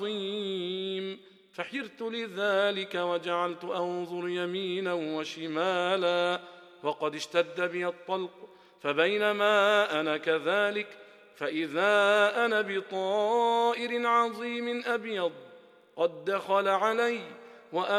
عظيم. فحرت لذلك وجعلت أنظر يمينا وشمالا وقد اشتد بي الطلق، فبينما أنا كذلك فإذا أنا بطائر عظيم أبيض قد دخل علي